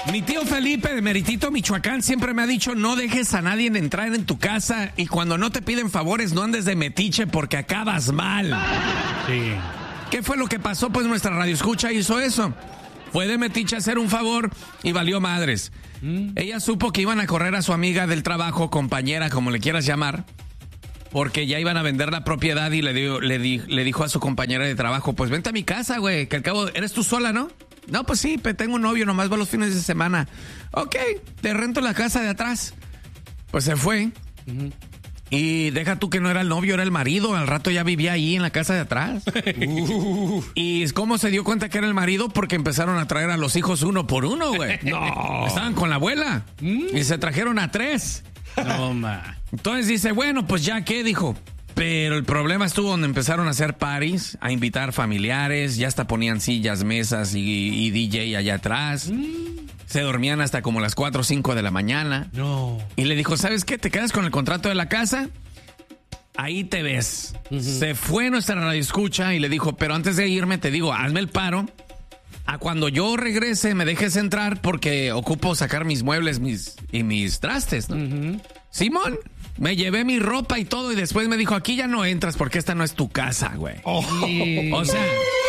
Mi tío Felipe de Meritito, Michoacán, siempre me ha dicho: no dejes a nadie entrar en tu casa y cuando no te piden favores no andes de metiche porque acabas mal. Sí. ¿Qué fue lo que pasó? Pues nuestra radioescucha hizo eso. Fue de metiche a hacer un favor y valió madres. Ella supo que iban a correr a su amiga del trabajo, compañera, como le quieras llamar, porque ya iban a vender la propiedad y le dijo a su compañera de trabajo: pues vente a mi casa, güey, que al cabo eres tú sola, ¿no? No, pues sí, tengo un novio, nomás va los fines de semana. Ok, te rento la casa de atrás. Pues se fue. Y deja tú que no era el novio, era el marido. Al rato ya vivía ahí en la casa de atrás. ¿Y cómo se dio cuenta que era el marido? Porque empezaron a traer a los hijos uno por uno, güey. No. Estaban con la abuela. Y se trajeron a 3. No, ma. Entonces dice, bueno, pues ya qué, dijo. Pero el problema estuvo donde empezaron a hacer parties, a invitar familiares, ya hasta ponían sillas, mesas y DJ allá atrás. Se dormían hasta como las 4 o 5 de la mañana. No. Y le dijo, ¿sabes qué? ¿Te quedas con el contrato de la casa? Ahí te ves. Se fue nuestra radioescucha y le dijo, pero antes de irme te digo, hazme el paro. A cuando yo regrese me dejes entrar porque ocupo sacar mis muebles y mis trastes, ¿no? Simón, me llevé mi ropa y todo y después me dijo, aquí ya no entras porque esta no es tu casa, güey. O sea,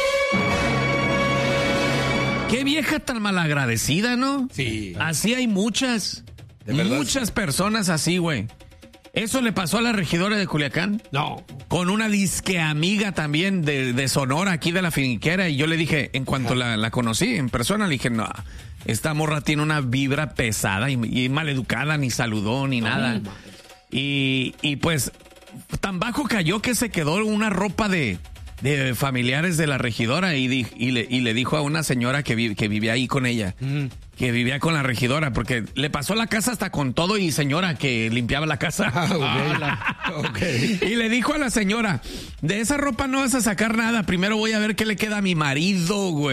qué vieja tan malagradecida, ¿no? Sí. Así hay muchas personas así, güey. ¿Eso le pasó a la regidora de Culiacán? No. Con una disque amiga también de Sonora, aquí de la finiquera, y yo le dije, en cuanto la conocí en persona, le dije, no, esta morra tiene una vibra pesada y maleducada, ni saludó, ni nada. Y pues, tan bajo cayó que se quedó una ropa de familiares de la regidora y le dijo a una señora que vivía ahí con ella, que vivía con la regidora, porque le pasó la casa hasta con todo y señora que limpiaba la casa. Okay. Y le dijo a la señora, de esa ropa no vas a sacar nada, primero voy a ver qué le queda a mi marido, güey.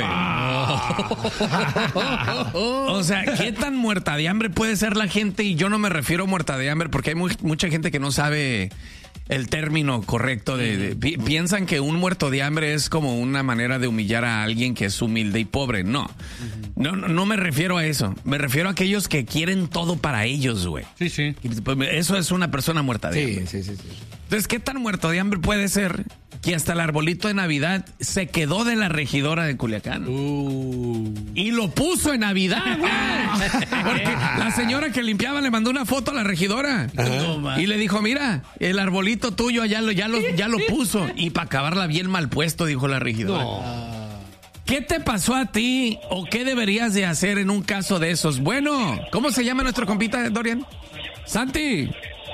O sea, ¿qué tan muerta de hambre puede ser la gente? Y yo no me refiero a muerta de hambre porque hay mucha gente que no sabe el término correcto piensan que un muerto de hambre es como una manera de humillar a alguien que es humilde y pobre. No me refiero a eso. Me refiero a aquellos que quieren todo para ellos, güey. Sí. Eso es una persona muerta de hambre. Sí. Entonces, ¿qué tan muerto de hambre puede ser que hasta el arbolito de Navidad se quedó de la regidora de Culiacán? Y lo puso en Navidad, güey. Porque la señora que limpiaba le mandó una foto a la regidora. Y le dijo, mira, el arbolito tuyo ya lo puso. Y para acabarla bien mal puesto, dijo la regidora. ¿Qué te pasó a ti o qué deberías de hacer en un caso de esos? Bueno, ¿cómo se llama nuestro compita, Dorian? Santi.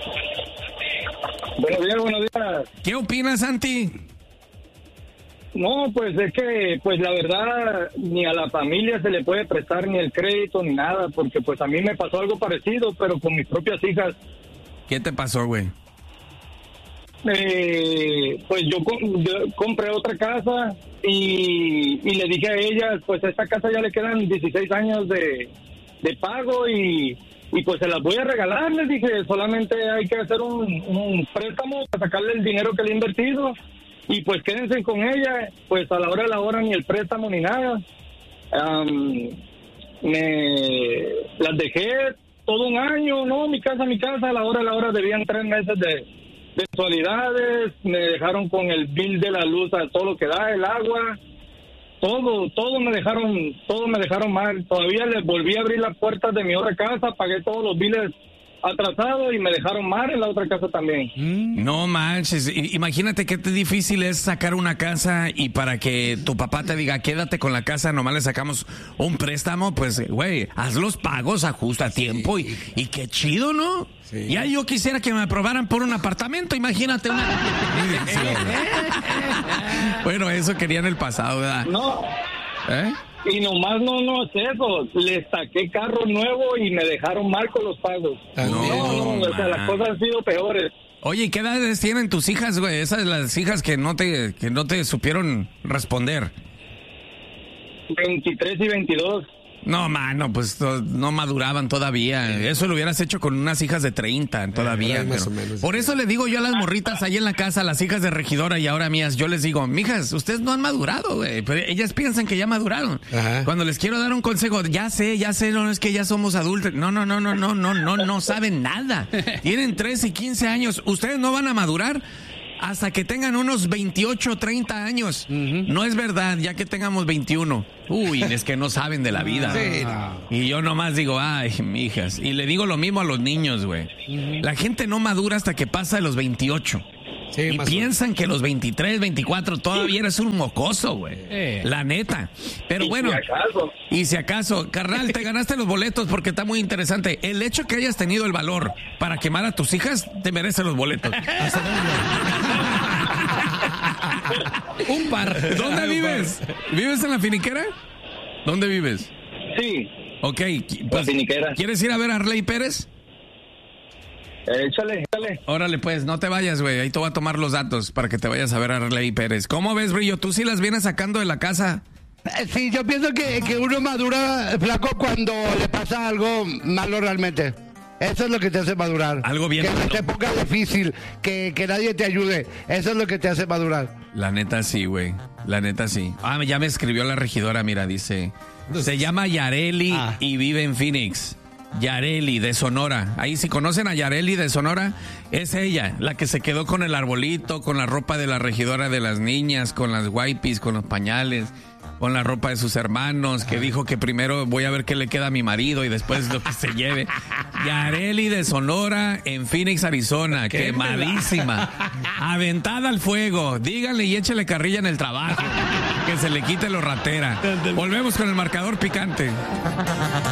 Buenos días. ¿Qué opinas, Santi? No, pues es que, pues la verdad, ni a la familia se le puede prestar ni el crédito ni nada, porque pues a mí me pasó algo parecido, pero con mis propias hijas. ¿Qué te pasó, güey? Pues yo compré otra casa y le dije a ellas, pues a esta casa ya le quedan 16 años de pago y pues se las voy a regalar, les dije, solamente hay que hacer un préstamo para sacarle el dinero que le he invertido y pues quédense con ella, pues a la hora ni el préstamo ni nada. Las dejé todo un año, no, mi casa, a la hora debían 3 meses de mensualidades, me dejaron con el bill de la luz a todo lo que da, el agua, todo me dejaron mal. Todavía les volví a abrir las puertas de mi otra casa, pagué todos los biles atrasados y me dejaron mal en la otra casa también. No manches, imagínate qué difícil es sacar una casa y para que tu papá te diga quédate con la casa, nomás le sacamos un préstamo, pues güey, haz los pagos, ajusta a tiempo y qué chido, ¿no? Sí. Ya yo quisiera que me aprobaran por un apartamento, imagínate una... Bueno, eso quería en el pasado, ¿verdad? No. Y nomás no es eso, les saqué carro nuevo y me dejaron mal con los pagos. O sea, las cosas han sido peores. Oye, ¿qué edades tienen tus hijas, güey? Esas las hijas que no te supieron responder. 23 y 22. No, mano, pues no maduraban todavía. Eso lo hubieras hecho con unas hijas de 30 todavía. Más o menos. Por eso le digo yo a las morritas ahí en la casa, las hijas de regidora y ahora mías, yo les digo, mijas, ustedes no han madurado, güey. Pero ellas piensan que ya maduraron. Ajá. Cuando les quiero dar un consejo, ya sé, no es que ya somos adultos. No saben nada. Tienen 13 y 15 años. Ustedes no van a madurar hasta que tengan unos 28, 30 años. No es verdad, ya que tengamos 21. Uy, es que no saben de la vida. Sí. Y yo nomás digo, ay, mijas. Y le digo lo mismo a los niños, güey. La gente no madura hasta que pasa de los 28. Sí, Y más piensan que los 23, 24 todavía eres un mocoso, güey. La neta. Pero bueno, y si acaso, carnal, te ganaste los boletos porque está muy interesante. El hecho que hayas tenido el valor para quemar a tus hijas, te merecen los boletos. Un par. ¿Dónde vives? ¿Vives en la finiquera? ¿Dónde vives? Sí, Ok, la pues, finiquera. ¿quieres ir a ver a Arley Pérez? Échale. Órale, pues, no te vayas, güey. Ahí te voy a tomar los datos para que te vayas a ver a Arley Pérez. ¿Cómo ves, Brillo? ¿Tú sí las vienes sacando de la casa? Sí, yo pienso que uno madura, flaco, cuando le pasa algo malo realmente. Eso es lo que te hace madurar. Algo bien Que malo. te ponga difícil, que nadie te ayude. Eso es lo que te hace madurar. La neta sí, güey. La neta sí. Ah, ya me escribió la regidora, mira, dice. Se llama Yareli y vive en Phoenix. Yareli de Sonora. Ahí si conocen a Yareli de Sonora, es ella, la que se quedó con el arbolito, con la ropa de la regidora de las niñas, con las wipes, con los pañales, con la ropa de sus hermanos, que dijo que primero voy a ver qué le queda a mi marido y después lo que se lleve. Yareli de Sonora en Phoenix, Arizona, quemadísima, aventada al fuego. Díganle y échale carrilla en el trabajo, que se le quite lo ratera. Volvemos con el marcador picante.